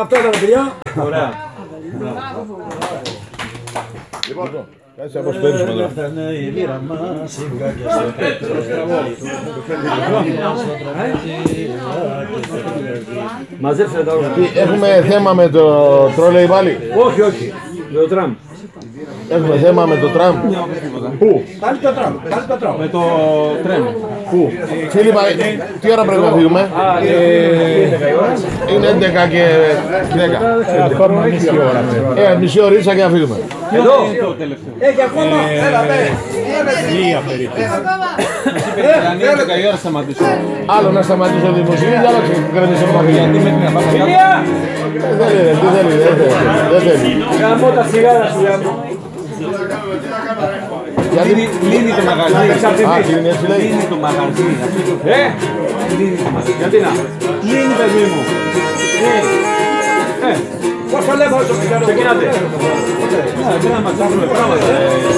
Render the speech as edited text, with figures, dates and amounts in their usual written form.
Αυτό ήταν παιδιά. Ωραία. Λοιπόν, κάτσε να αποσπέρνουμε τώρα. Μαζέψτε τα όλα. Έχουμε θέμα με το τρόλεϊ πάλι. Όχι, όχι. Με το τραμ. Έχουμε θέμα με το τραμ. Πού? Πάλι το τραμ. Πάλι το τραμ. Με το τρέμ. Πού? Φίλιππα, τι ώρα πρέπει να φύγουμε? Είναι 11 και 10. Ακόμα μισή ώρα. Μισή ωρίτσα και να φύγουμε. Εδώ. Το τελευταίο. Έχει ακόμα. Μία περίπου. Αν είναι 10 η ώρα σταματήσω. Άλλο να σταματήσω τη μουσική, άλλο να κρατήσω το μαχαίρι. Γιατί μέχρι να πάμε κάτω. Δεν θέλει, δεν θέλει. Γαμώ τα σιγάρα σου γαμώ. Κλείνει το μαγαζί. Κλείνει έτσι λέει. Κλείνει το μαγαζί. Κλείνει το μαγαζί. Γιατί να. Κλείνει παιδί μου. Πώς το λέμε όσο ξεκινάτε. Πρέπει να μαθαίνουμε πράγματα.